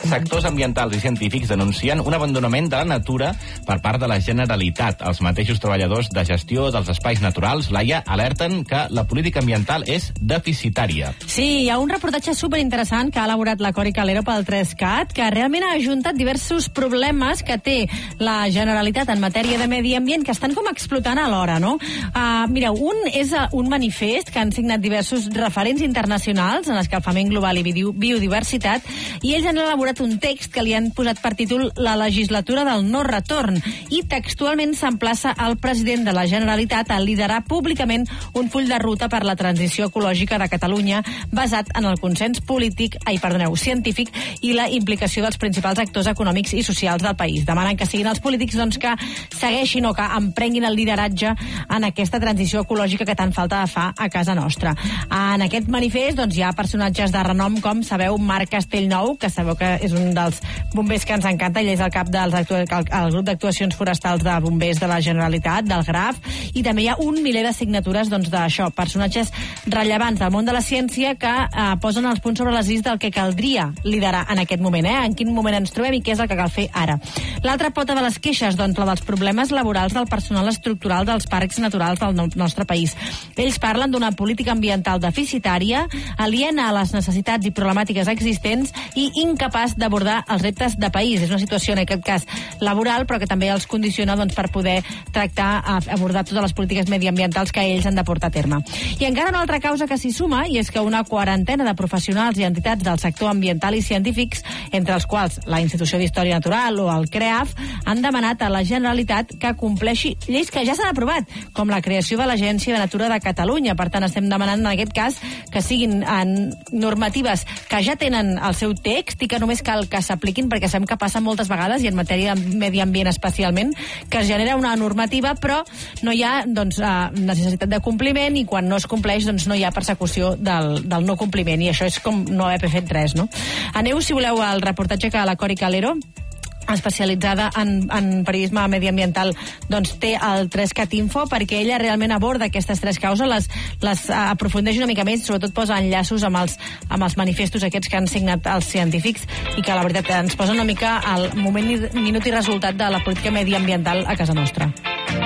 Sectors ambientals i científics denuncien un abandonament de la natura per part de la Generalitat. Els mateixos treballadors de gestió dels espais naturals, Laia, alerten que la política ambiental és deficitària. Sí, hi ha un reportatge superinteressant que ha elaborat la Cori Calero pel 3CAT, que realment ha ajuntat diversos problemes que té la Generalitat en matèria de medi ambient que estan com explotant alhora, no? Mireu, un és un manifest que han signat diversos referents internacionals en escalfament global i biodiversitat, i ells han elaborat un text que li han posat per títol La legislatura del no retorn, i textualment s'emplaça al president de la Generalitat a liderar públicament un full de ruta per la transició ecològica de Catalunya basat en el consens científic i la implicació dels principals actors econòmics i socials del país. Demanen que siguin els polítics que segueixin o que emprenguin el lideratge en aquesta transició ecològica que tant falta fa a casa nostra. En aquest manifest hi ha personatges de renom com, sabeu, Marc Castellnou, que sabeu que és un dels bombers que ens encanta, ell és el cap del grup d'actuacions forestals de bombers de la Generalitat, del GRAF, i també hi ha un miler de signatures d'això, personatges rellevants del món de la ciència que posen els punts sobre les is del que caldria liderar en aquest moment, en quin moment ens trobem i què és el que cal fer ara. L'altra pota de les queixes, la dels problemes laborals del personal estructural dels parcs naturals del nostre país. Ells parlen d'una política ambiental deficitària, aliena a les necessitats i problemàtiques existents i incapaç d'abordar els reptes de país. És una situació, en aquest cas, laboral, però que també els condiciona per poder abordar totes les polítiques mediambientals que ells han de portar a terme. I encara una altra causa que s'hi suma, i és que una quarantena de professionals i entitats del sector ambiental i científics, entre els quals la Institució d'Història Natural o el CREAF, han demanat a la Generalitat que compleixi lleis que ja s'han aprovat, com la creació de l'Agència de Natura de Catalunya. Per tant, estem demanant, en aquest cas, que siguin normatives que ja tenen el seu text i que només cal que s'apliquin, perquè sabem que passa moltes vegades, i en matèria de medi ambient especialment, que es genera una normativa, però no hi ha necessitat de compliment, i quan no es compleix no hi ha persecució del no compliment, i això és com no haver fet res, no? Aneu, si voleu, al reportatge que la Cori Calero, especialitzada en periodisme mediambiental, té el 3CAT Info, perquè ella realment aborda aquestes tres causes, les aprofundeix una mica més, sobretot posa enllaços amb els manifestos aquests que han signat els científics, i que la veritat ens posa una mica al moment, minut i resultat de la política mediambiental a casa nostra.